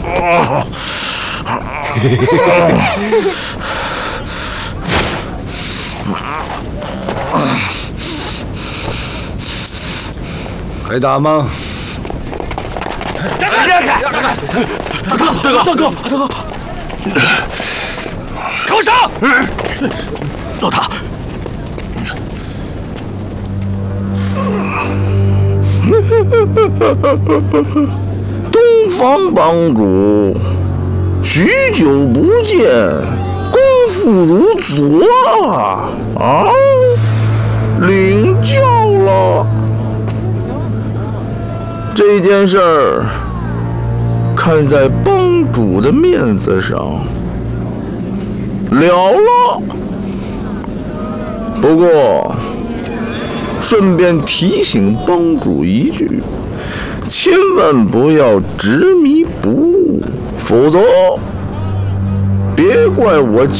还打吗？ 让开！大哥，给我上！老大， 东方帮主，许久不见，功夫如昨啊！领教了。这件事儿，看在帮主的面子上，了了。不过，顺便提醒帮主一句，千万不要执迷不悟，否则别怪我